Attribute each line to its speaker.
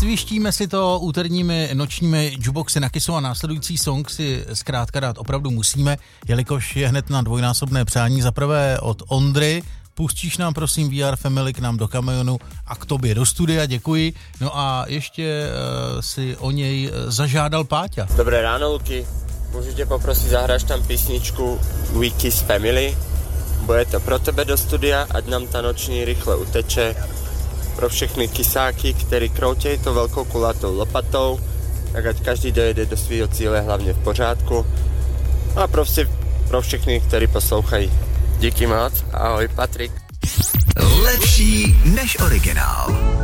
Speaker 1: Svištíme si to úterními nočními jukeboxy na Kissu a následující song si zkrátka dát opravdu musíme, jelikož je hned na dvojnásobné přání. Za prvé od Ondry, pustíš nám prosím VR Family k nám do kamionu a k tobě do studia, děkuji. No a ještě si o něj zažádal Páťa.
Speaker 2: Dobré ráno, Luky. Můžete poprosit, zahráš tam písničku We Kiss Family? Bude to pro tebe do studia, ať nám ta noční rychle uteče. Pro všechny kysáky, který kroutějí to velkou kulatou lopatou, tak ať každý dojede do svého cíle hlavně v pořádku. A prostě pro všechny, kteří poslouchají. Díky moc, ahoj Patrik.
Speaker 3: Lepší než originál.